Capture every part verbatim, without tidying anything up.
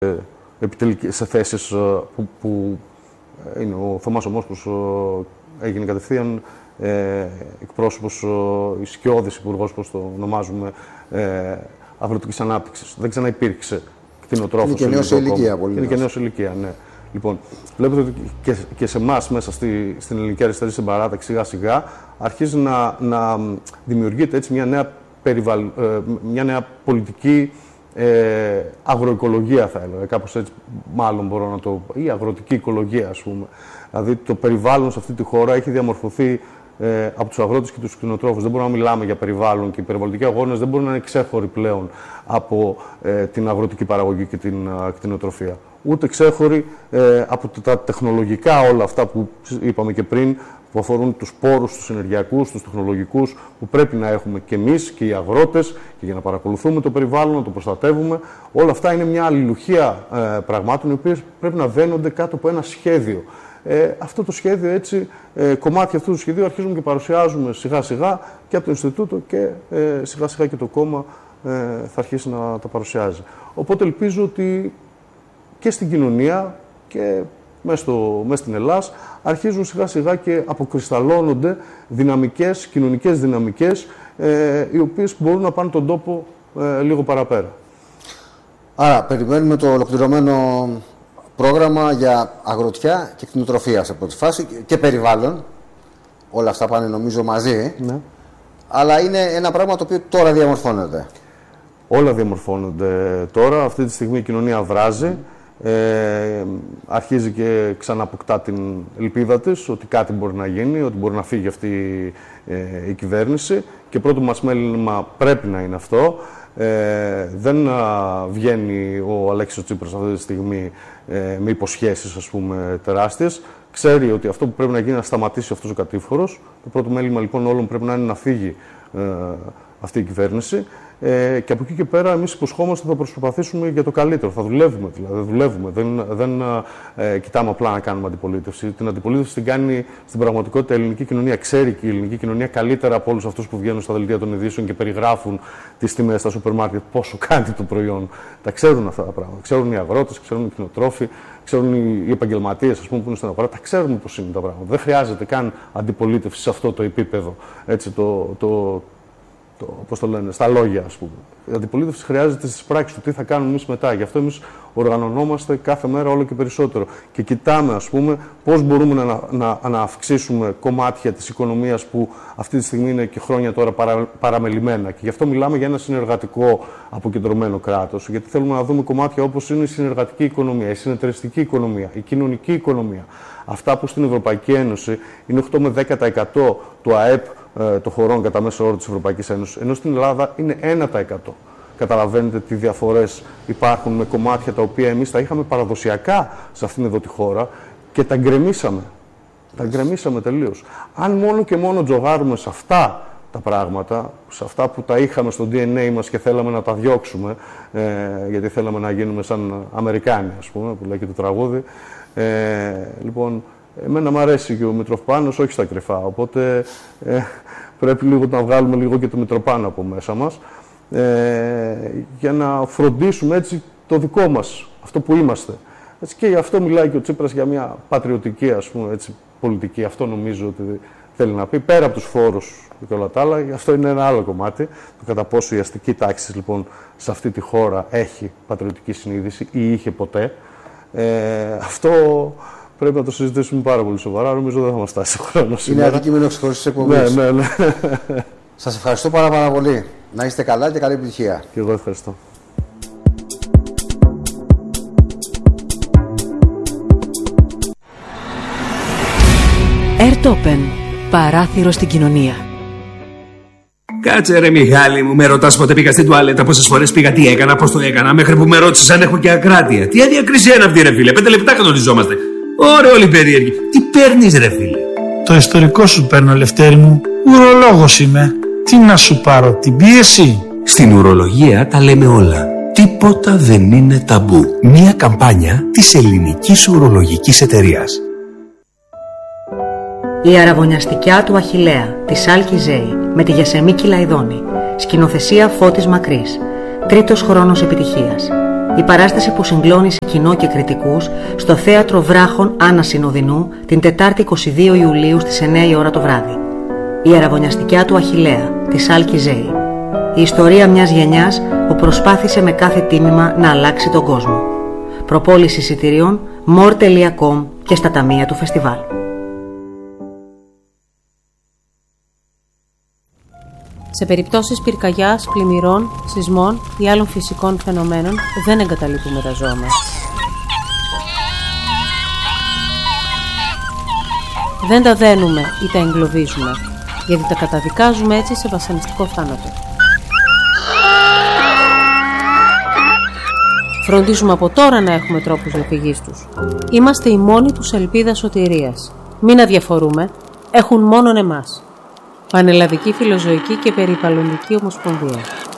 σε θέσεις που, που είναι ο Θωμάς ο Μόσχος, έγινε κατευθείαν ε, εκπρόσωπος, ισχυώδης υπουργός, όπως το ονομάζουμε, ε, αγροτικής ανάπτυξης. Δεν ξαναυπήρξε κτηνοτρόφος. Είναι και νέος σε ηλικία. Πολύ είναι και νέος σε ηλικία, ναι. Λοιπόν, βλέπετε ότι και, και σε εμάς μέσα στη, στην ελληνική αριστερή συμπαράταξη σιγά σιγά αρχίζει να, να δημιουργείται έτσι μια νέα, περιβαλλ, ε, μια νέα πολιτική ε, αγροοικολογία, θα έλεγα. Κάπως έτσι μάλλον μπορώ να το πω, ή αγροτική οικολογία, ας πούμε. Δηλαδή το περιβάλλον σε αυτή τη χώρα έχει διαμορφωθεί ε, από τους αγρότες και τους κτηνοτρόφους. Δεν μπορούμε να μιλάμε για περιβάλλον, και οι περιβαλλοντικοί αγώνες δεν μπορούν να είναι ξέχωροι πλέον από ε, την αγροτική παραγωγή και την ε, κτηνοτροφία. Ούτε ξέχωροι ε, από τα τεχνολογικά όλα αυτά που είπαμε και πριν, που αφορούν τους πόρους, τους ενεργειακούς, τους τεχνολογικούς, που πρέπει να έχουμε και εμείς και οι αγρότες, και για να παρακολουθούμε το περιβάλλον, να το προστατεύουμε. Όλα αυτά είναι μια αλληλουχία ε, πραγμάτων, οι οποίες πρέπει να βαίνονται κάτω από ένα σχέδιο. Ε, αυτό το σχέδιο, έτσι, ε, κομμάτια αυτού του σχεδίου αρχίζουμε και παρουσιάζουμε σιγά σιγά και από το Ινστιτούτο, και ε, σιγά σιγά και το κόμμα ε, θα αρχίσει να τα παρουσιάζει. Οπότε ελπίζω ότι και στην κοινωνία και μέσα, στο, μέσα στην Ελλάδα αρχίζουν σιγά σιγά και αποκρισταλώνονται δυναμικές, κοινωνικές δυναμικές, ε, οι οποίες μπορούν να πάνε τον τόπο ε, λίγο παραπέρα. Άρα περιμένουμε το ολοκληρωμένο πρόγραμμα για αγροτιά και κτηνοτροφία σε πρώτη φάση και περιβάλλον. Όλα αυτά πάνε νομίζω μαζί. Ναι. Αλλά είναι ένα πράγμα το οποίο τώρα διαμορφώνεται. Όλα διαμορφώνονται τώρα. Αυτή τη στιγμή η κοινωνία βράζει. Ε, αρχίζει και ξαναποκτά την ελπίδα της ότι κάτι μπορεί να γίνει, ότι μπορεί να φύγει αυτή ε, η κυβέρνηση, και πρώτο μας μέλημα πρέπει να είναι αυτό. Ε, δεν α, βγαίνει ο Αλέξης Τσίπρας αυτή τη στιγμή ε, με υποσχέσεις, ας πούμε, τεράστιες. Ξέρει ότι αυτό που πρέπει να γίνει είναι να σταματήσει αυτός ο κατήφορος. Το πρώτο μέλημα λοιπόν όλων πρέπει να είναι να φύγει ε, αυτή η κυβέρνηση. Ε, και από εκεί και πέρα, εμείς υποσχόμαστε ότι θα προσπαθήσουμε για το καλύτερο. Θα δουλεύουμε, δηλαδή. Δουλεύουμε. Δεν, δεν ε, κοιτάμε απλά να κάνουμε αντιπολίτευση. Την αντιπολίτευση την κάνει στην πραγματικότητα η ελληνική κοινωνία. Ξέρει και η ελληνική κοινωνία καλύτερα από όλους αυτούς που βγαίνουν στα δελτία των ειδήσεων και περιγράφουν τις τιμές στα σούπερ μάρκετ, πόσο κάνει το προϊόν. Τα ξέρουν αυτά τα πράγματα. Ξέρουν οι αγρότες, ξέρουν οι κτηνοτρόφοι, ξέρουν οι επαγγελματίες, ας πούμε, που είναι στην αγορά. Τα ξέρουν πώς είναι τα πράγματα. Δεν χρειάζεται καν αντιπολίτευση σε αυτό το επίπεδο. Έτσι, το, το, Το, πώς το λένε, στα λόγια, ας πούμε. Η αντιπολίτευση χρειάζεται στις πράξεις του τι θα κάνουμε εμείς μετά. Γι' αυτό εμείς οργανωνόμαστε κάθε μέρα όλο και περισσότερο. Και κοιτάμε, ας πούμε, πώς μπορούμε να, να, να αυξήσουμε κομμάτια της οικονομίας που αυτή τη στιγμή είναι και χρόνια τώρα παρα, παραμελημένα. Και γι' αυτό μιλάμε για ένα συνεργατικό αποκεντρωμένο κράτος. Γιατί θέλουμε να δούμε κομμάτια όπως είναι η συνεργατική οικονομία, η συνεταιριστική οικονομία, η κοινωνική οικονομία. Αυτά που στην Ευρωπαϊκή Ένωση είναι οκτώ με δέκα τοις εκατό του ΑΕΠ των χωρών κατά μέσο όρο της Ευρωπαϊκής Ένωσης, ενώ στην Ελλάδα είναι ένα τοις εκατό. Καταλαβαίνετε τι διαφορές υπάρχουν με κομμάτια τα οποία εμείς τα είχαμε παραδοσιακά σε αυτήν εδώ τη χώρα και τα γκρεμίσαμε. Τα γκρεμίσαμε τελείως. Αν μόνο και μόνο τζογάρουμε σε αυτά τα πράγματα, σε αυτά που τα είχαμε στο ντι εν έι μας και θέλαμε να τα διώξουμε, ε, γιατί θέλαμε να γίνουμε σαν Αμερικάνοι, ας πούμε, που λέει και το τραγούδι. Ε, λοιπόν, εμένα μου αρέσει και ο Μητροπάνος, όχι στα κρυφά, οπότε ε, πρέπει λίγο να βγάλουμε λίγο και το Μητροπάνο από μέσα μας, ε, για να φροντίσουμε έτσι το δικό μας, αυτό που είμαστε. Έτσι, και γι' αυτό μιλάει και ο Τσίπρας για μια πατριωτική, ας πούμε, έτσι, πολιτική. Αυτό νομίζω ότι θέλει να πει, πέρα από τους φόρους και όλα τα άλλα. Αυτό είναι ένα άλλο κομμάτι, το κατά πόσο η αστική τάξη λοιπόν σε αυτή τη χώρα έχει πατριωτική συνείδηση ή είχε ποτέ. Ε, αυτό πρέπει να το συζητήσουμε πάρα πολύ σοβαρά. Νομίζω δεν θα μας φτάσει ο χρόνος. Είναι αντικείμενο εξχώρησης της εκπομπής. Ναι, ναι, ναι. Σας ευχαριστώ πάρα, πάρα πολύ. Να είστε καλά και καλή επιτυχία. Και εγώ ευχαριστώ. Ερτόπεν. Παράθυρο στην κοινωνία. Κάτσε ρε Μιχάλη μου, με ρωτάς πότε πήγα στην τουαλέτα, πόσες φορές πήγα, τι έκανα, πώς το έκανα, μέχρι που με ρώτησες αν έχω και ακράτεια. Τι αδιακρισία είναι αυτή ρε φίλε, πέντε λεπτά κανονιζόμαστε. Ωραία όλοι περίεργοι. Τι παίρνεις ρε φίλε? Το ιστορικό σου παίρνω, Λευτέρη μου. Ουρολόγος είμαι. Τι να σου πάρω, την πίεση? Στην ουρολογία τα λέμε όλα. Τίποτα δεν είναι ταμπού. Μία καμπάνια της Ελληνικής Ουρολογικής Εταιρείας. Η αραβωνιαστικιά του Αχιλλέα, της Άλκη Ζέη, με τη Γιασεμίκη Λαϊδόνη. Σκηνοθεσία Φώτης Μακρύς. Τρίτος χρόνος επιτυχίας. Η παράσταση που συγκλώνησε κοινό και κριτικούς στο Θέατρο Βράχων Άννα Συνοδεινού την Τετάρτη είκοσι δύο Ιουλίου στις εννιά η ώρα το βράδυ. Η αραβωνιαστικιά του Αχιλλέα της Σάλκη Ζέη. Η ιστορία μιας γενιάς που προσπάθησε με κάθε τίμημα να αλλάξει τον κόσμο. Προπόληση εισιτηρίων more τελεία com και στα ταμεία του φεστιβάλ. Σε περιπτώσεις πυρκαγιάς, πλημμυρών, σεισμών ή άλλων φυσικών φαινομένων δεν εγκαταλείπουμε τα ζώα μας. Δεν τα δένουμε ή τα εγκλωβίζουμε, γιατί τα καταδικάζουμε έτσι σε βασανιστικό θάνατο. Φροντίζουμε από τώρα να έχουμε τρόπους διαφυγής τους. Είμαστε η μόνη τους ελπίδα σωτηρίας. Μην αδιαφορούμε, έχουν μόνον εμάς. Πανελλαδική Φιλοζωική και Περιβαλλοντική Ομοσπονδία.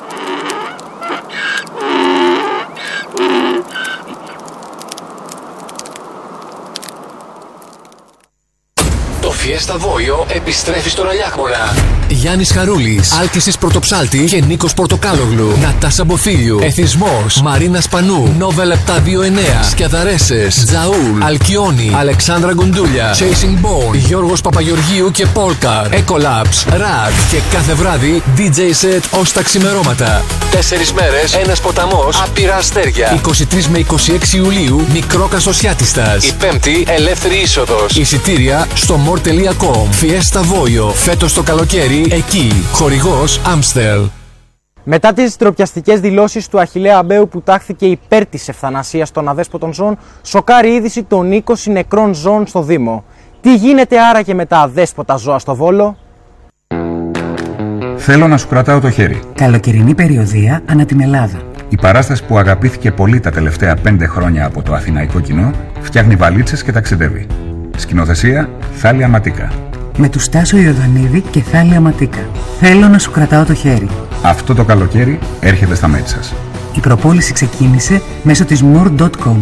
Φιέστα Βόλιο επιστρέφει στον Αλιάκμονα. Γιάννης Χαρούλης, Άλκησης Πρωτοψάλτη και Νίκος Πορτοκάλογλου. Νατάσα Μποφίλιου, Εθισμός, Μαρίνα Σπανού, Νόβελ επτακόσια είκοσι εννέα, Σκιαδαρέσες, Τζαούλ, Αλκιόνι, Αλεξάνδρα Γκουντούλια, Chasing Bone, Γιώργος Παπαγεωργίου και Πόλκαρ, Ecolabs, Ρακ και κάθε βράδυ ντι τζέι set ως τα ξημερώματα. Τέσσερις μέρες, ένας ποταμός, άπειρα αστέρια. είκοσι τρεις με είκοσι έξι Ιουλίου, Μικρό Καστοσιάτιστας. Η Πέμπτη, ελεύθερη είσοδος. Εισιτήρια στο more τελεία com. Φιέστα Βόλιο, φέτος το καλοκαίρι, εκεί. Χορηγός Amstel. Μετά τις ντροπιαστικές δηλώσεις του Αχιλλέα Αμπέου που τάχθηκε υπέρ της ευθανασίας των αδέσποτων ζώων, σοκάρει η είδηση των είκοσι νεκρών ζώων στο Δήμο. Τι γίνεται άραγε με τα αδέσποτα ζώα στο Βόλο? Θέλω να σου κρατάω το χέρι. Καλοκαιρινή περιοδεία ανά την Ελλάδα. Η παράσταση που αγαπήθηκε πολύ τα τελευταία πέντε χρόνια από το αθηναϊκό κοινό φτιάχνει βαλίτσες και ταξιδεύει. Σκηνοθεσία Θάλια Ματίκα. Με του Στάσο Ιορδανίδη και Θάλια Ματίκα. Θέλω να σου κρατάω το χέρι. Αυτό το καλοκαίρι έρχεται στα μέρη σας. Η προπόληση ξεκίνησε μέσω της more τελεία com.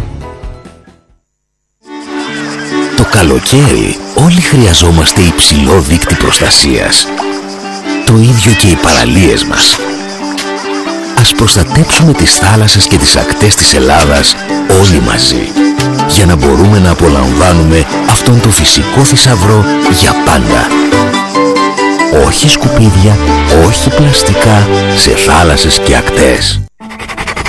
Το καλοκαίρι όλοι χρειαζόμαστε υψηλό δείκτη προστασίας. Το ίδιο και οι παραλίες μας. Ας προστατέψουμε τις θάλασσες και τις ακτές της Ελλάδας όλοι μαζί, για να μπορούμε να απολαμβάνουμε αυτόν τον φυσικό θησαυρό για πάντα. Όχι σκουπίδια, όχι πλαστικά σε θάλασσες και ακτές.